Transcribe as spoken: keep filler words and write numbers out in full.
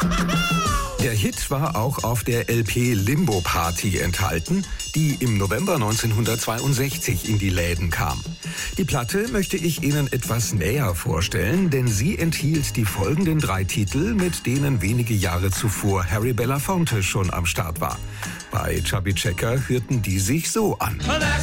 Der Hit war auch auf der L P Limbo Party enthalten, die im November neunzehnhundertzweiundsechzig in die Läden kam. Die Platte möchte ich Ihnen etwas näher vorstellen, denn sie enthielt die folgenden drei Titel, mit denen wenige Jahre zuvor Harry Belafonte schon am Start war. Bei Chubby Checker hörten die sich so an.